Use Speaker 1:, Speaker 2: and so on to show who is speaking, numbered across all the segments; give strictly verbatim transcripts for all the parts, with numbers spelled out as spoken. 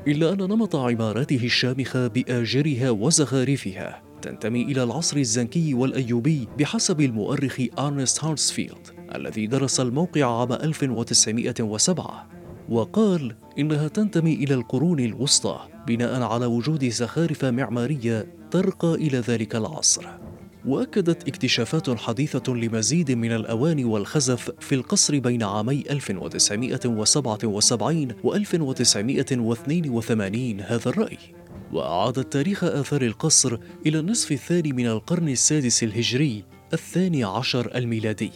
Speaker 1: إلا أن نمط عمارته الشامخة بآجرها وزخارفها تنتمي إلى العصر الزنكي والأيوبي بحسب المؤرخ أرنست هارتسفيلد الذي درس الموقع عام ألف وتسعمائة وسبعة، وقال إنها تنتمي إلى القرون الوسطى بناء على وجود زخارف معمارية ترقى إلى ذلك العصر. وأكدت اكتشافات حديثة لمزيد من الأواني والخزف في القصر بين عامي ألف وتسعمائة وسبعة وسبعين و ألف وتسعمائة واثنين وثمانين هذا الرأي، وأعادت تاريخ آثار القصر إلى النصف الثاني من القرن السادس الهجري الثاني عشر الميلادي.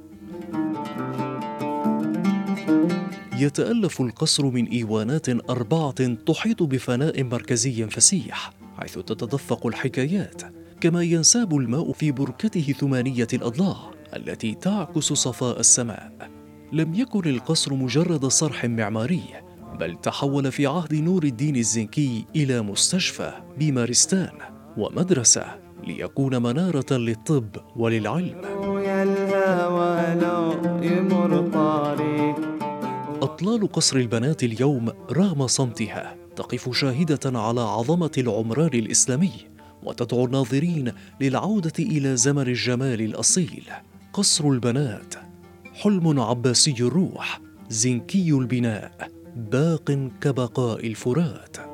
Speaker 1: يتألف القصر من إيوانات أربعة تحيط بفناء مركزي فسيح حيث تتدفق الحكايات، كما ينساب الماء في بركته ثمانية الأضلاع التي تعكس صفاء السماء. لم يكن القصر مجرد صرح معماري، بل تحول في عهد نور الدين الزنكي إلى مستشفى بمارستان ومدرسة ليكون منارة للطب وللعلم. أطلال قصر البنات اليوم رغم صمتها تقف شاهدة على عظمة العمران الإسلامي وتدعو الناظرين للعودة إلى زمن الجمال الأصيل. قصر البنات حلم عباسي الروح، زنكي البناء، باق كبقاء الفرات.